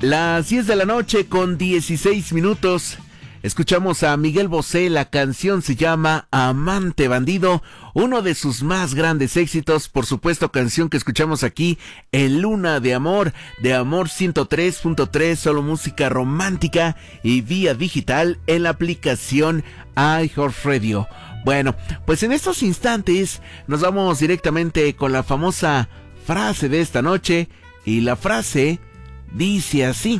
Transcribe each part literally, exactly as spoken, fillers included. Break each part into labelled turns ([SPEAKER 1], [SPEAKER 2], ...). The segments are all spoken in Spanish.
[SPEAKER 1] Las diez de la noche con dieciséis minutos. Escuchamos a Miguel Bosé, la canción se llama Amante Bandido, uno de sus más grandes éxitos, por supuesto canción que escuchamos aquí en Luna de Amor, de Amor ciento tres punto tres, solo música romántica y vía digital en la aplicación iHeartRadio. Bueno, pues en estos instantes nos vamos directamente con la famosa frase de esta noche y la frase dice así.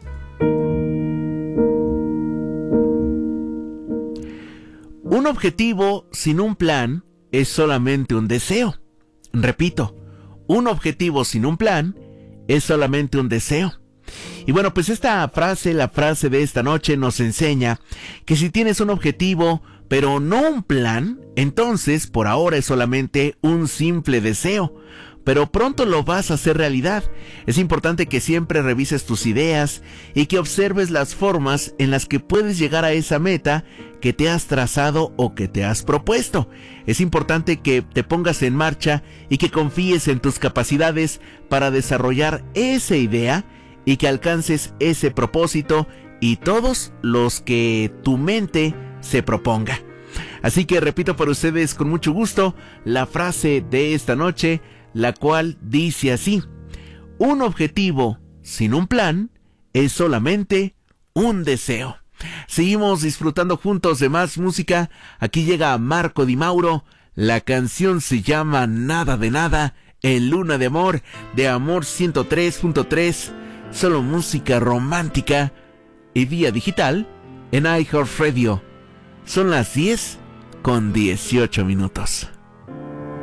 [SPEAKER 1] Un objetivo sin un plan es solamente un deseo. Repito, un objetivo sin un plan es solamente un deseo. Y bueno, pues esta frase, la frase de esta noche nos enseña que si tienes un objetivo, pero no un plan, entonces por ahora es solamente un simple deseo. Pero pronto lo vas a hacer realidad. Es importante que siempre revises tus ideas y que observes las formas en las que puedes llegar a esa meta que te has trazado o que te has propuesto. Es importante que te pongas en marcha y que confíes en tus capacidades para desarrollar esa idea y que alcances ese propósito y todos los que tu mente se proponga. Así que repito para ustedes con mucho gusto la frase de esta noche, la cual dice así: un objetivo sin un plan es solamente un deseo. Seguimos disfrutando juntos de más música. Aquí llega Marco Di Mauro. La canción se llama Nada de Nada en Luna de Amor, de Amor ciento tres punto tres, solo música romántica y vía digital en iHeartRadio. Son las diez con dieciocho minutos.